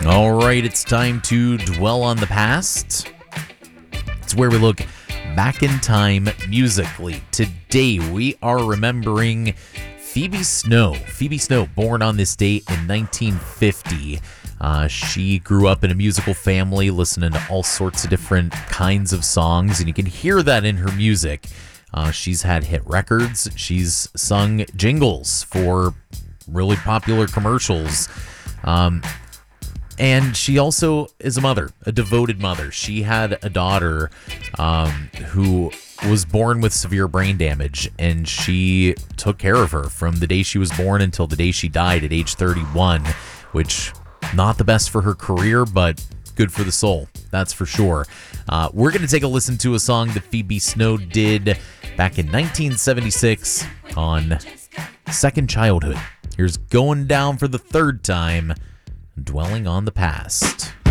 All right, it's time to dwell on the past. It's where we look back in time musically. Today we are remembering Phoebe Snow. Phoebe Snow, born on this date in 1950. She grew up in a musical family, listening to all sorts of different kinds of songs, and you can hear that in her music. She's had hit records. She's sung jingles for really popular commercials. And she also is a mother, a devoted mother. She had a daughter who was born with severe brain damage, and she took care of her from the day she was born until the day she died at age 31, which not the best for her career, but good for the soul, that's for sure. We're going to take a listen to a song that Phoebe Snow did back in 1976 on Second Childhood. Here's Going Down for the Third Time, Dwelling on the Past.